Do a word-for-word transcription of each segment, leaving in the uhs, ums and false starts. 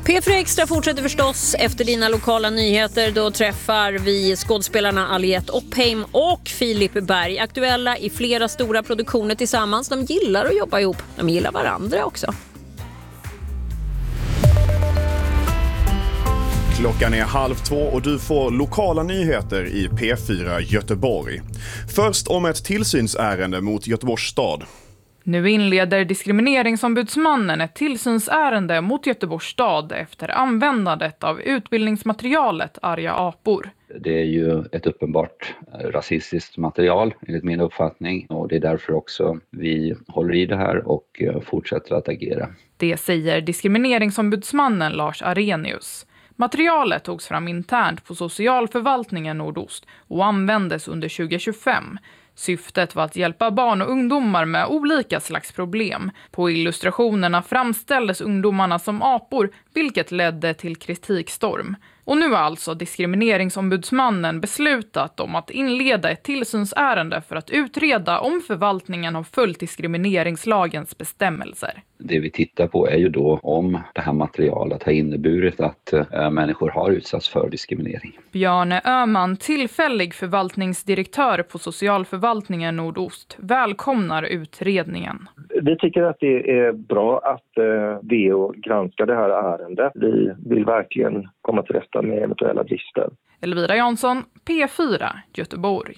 P fyra Extra fortsätter förstås efter dina lokala nyheter. Då träffar vi skådespelarna Aliette Oppheim och Filip Berg. Aktuella i flera stora produktioner tillsammans. De gillar att jobba ihop. De gillar varandra också. Klockan är halv två och du får lokala nyheter i P fyra Göteborg. Först om ett tillsynsärende mot Göteborgs stad. Nu inleder diskrimineringsombudsmannen ett tillsynsärende mot Göteborgs stad efter användandet av utbildningsmaterialet Arga apor. Det är ju ett uppenbart rasistiskt material enligt min uppfattning och det är därför också vi håller i det här och fortsätter att agera. Det säger diskrimineringsombudsmannen Lars Arrhenius. Materialet togs fram internt på socialförvaltningen Nordost och användes under tjugo tjugofem. Syftet var att hjälpa barn och ungdomar med olika slags problem. På illustrationerna framställdes ungdomarna som apor, vilket ledde till kritikstorm. Och nu har alltså diskrimineringsombudsmannen beslutat om att inleda ett tillsynsärende för att utreda om förvaltningen har följt diskrimineringslagens bestämmelser. Det vi tittar på är ju då om det här materialet har inneburit att äh, människor har utsatts för diskriminering. Björne Öhman, tillfällig förvaltningsdirektör på socialförvaltningen Nordost, välkomnar utredningen. Vi tycker att det är bra att eh, V O granskar det här ärendet. Vi vill verkligen komma till rätta med eventuella brister. Elvira Jansson, P fyra, Göteborg.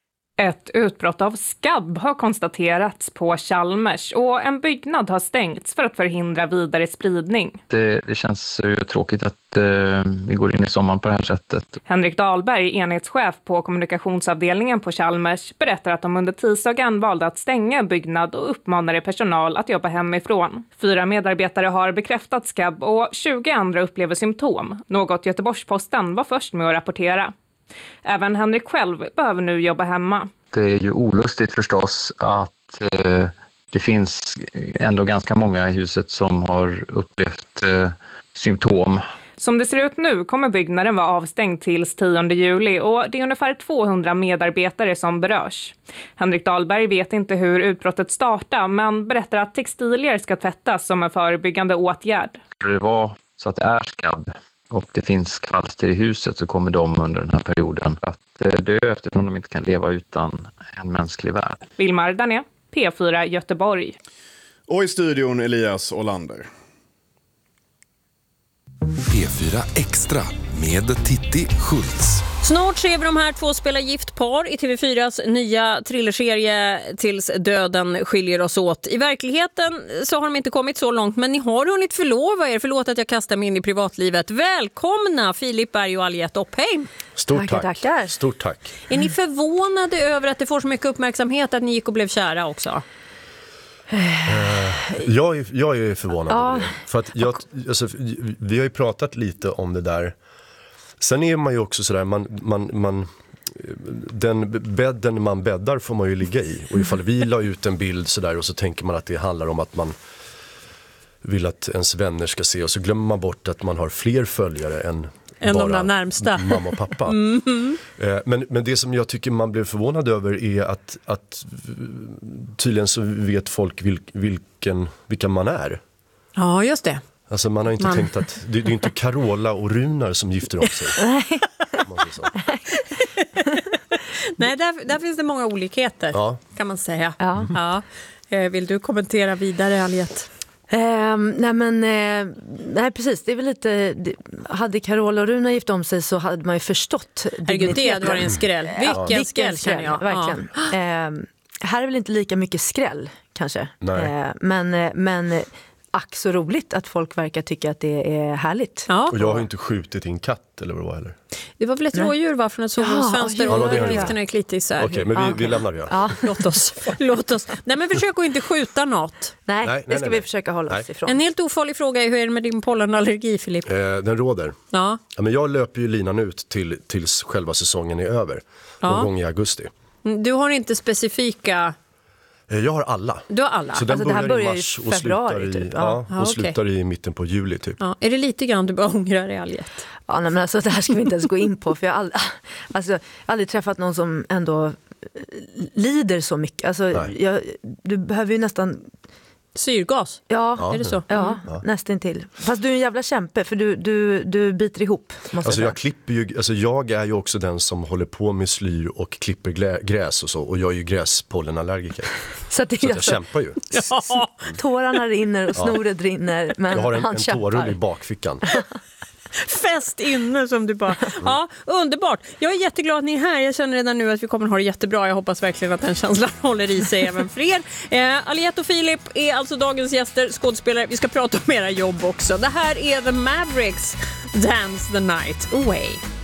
Ett utbrott av skabb har konstaterats på Chalmers och en byggnad har stängts för att förhindra vidare spridning. Det, det känns ju tråkigt att eh, vi går in i sommaren på det här sättet. Henrik Dahlberg, enhetschef på kommunikationsavdelningen på Chalmers, berättar att de under tisdagen valde att stänga en byggnad och uppmanade personal att jobba hemifrån. Fyra medarbetare har bekräftat skabb och tjugo andra upplever symptom, något Göteborgs-Posten var först med att rapportera. Även Henrik själv behöver nu jobba hemma. Det är ju olustigt förstås att eh, det finns ändå ganska många i huset som har upplevt eh, symptom. Som det ser ut nu kommer byggnaden vara avstängd tills tionde juli och det är ungefär tvåhundra medarbetare som berörs. Henrik Dahlberg vet inte hur utbrottet startar men berättar att textilier ska tvättas som en förebyggande åtgärd. Det var så att det är skabb och det finns kvalster i huset så kommer de under den här perioden att dö eftersom de inte kan leva utan en mänsklig värld. Vilmar Dané, P fyra Göteborg. Och i studion Elias Olander. P fyra Extra med Titti Schultz. Snart ser vi de här två spela gift par i T V fyras nya thrillerserie Tills döden skiljer oss åt. I verkligheten så har de inte kommit så långt, men ni har hunnit förlova er. Förlåt att jag kastar mig in i privatlivet. Välkomna Filip Berg och Aliette Oppheim. Stort tack. Tackar. Stort tack. Är ni förvånade över att det får så mycket uppmärksamhet att ni gick och blev kära också? Uh, jag, är, jag är förvånad ja. över det. För att jag, alltså, vi har ju pratat lite om det där. Sen är man ju också sådär, man, man, man, den bädden man bäddar får man ju ligga i. Och ifall vi la ut en bild sådär och så tänker man att det handlar om att man vill att ens vänner ska se. Och så glömmer man bort att man har fler följare än En bara av de närmsta. mamma och pappa. Mm-hmm. Men, men det som jag tycker man blev förvånad över är att, att tydligen så vet folk vil, vilken, vilken man är. Ja, just det. Alltså man har inte man. tänkt att det, det är inte Carola och Runar som gifter om sig. Nej, där, där finns det många olikheter, ja. kan man säga. Ja. Ja. Vill du kommentera vidare, Aliette? Eh, nej men eh, nej precis, det är väl lite det, hade Carola och Runa gift om sig så hade man ju förstått. Herregud, det var en skräll. Vilken ja. skräll känner jag. Verkligen. Ja. Eh, här är väl inte lika mycket skräll kanske. Nej. Eh, men men ack så roligt att folk verkar tycka att det är härligt. Ja. Och jag har inte skjutit in katt eller vad det var heller. Det var väl ett rådjur var från ett sovrumsfönster ja, och ja, gifterna är klitis. Okej, men vi, ja, vi lämnar det. Ja. Ja. Låt oss. Låt oss. Nej, men försök att inte skjuta något. Nej, nej det ska nej, vi nej. försöka hålla nej. oss ifrån. En helt ofarlig fråga är hur är det med din pollenallergi, Filip? Eh, den råder. Ja. Ja, men jag löper ju linan ut till, tills själva säsongen är över. Någon ja. gång i augusti. Du har inte specifika... Jag har alla. Du har alla? Så den alltså, börjar, det här börjar i mars i och februari, slutar, i, typ. ja, ja, och okay. slutar i mitten på juli typ. Ja. Är det lite grann du bara ångrar dig, Aliette? Ja, nej, men alltså, det här ska vi inte ens gå in på. För jag har aldrig, alltså, jag har aldrig träffat någon som ändå lider så mycket. Alltså, jag, du behöver ju nästan Syrgas? Ja, är det så? Ja, ja. Nästintill. Fast du är en jävla kämpe för du, du, du biter ihop. Alltså jag klipper ju, alltså jag är ju också den som håller på med slyr och klipper glä, gräs och så. Och jag är ju gräspollenallergiker. Så, det är så att jag alltså, kämpar ju. Ja. Tårarna rinner och snoret ja. rinner. Men jag har en, han en kämpar. tårull i bakfickan. Fäst inne som du bara... Ja, underbart. Jag är jätteglad att ni är här. Jag känner redan nu att vi kommer att ha det jättebra. Jag hoppas verkligen att den känslan håller i sig även för er. Eh, Aliette och Filip är alltså dagens gäster, skådespelare. Vi ska prata om era jobb också. Det här är The Mavericks, Dance the Night Away.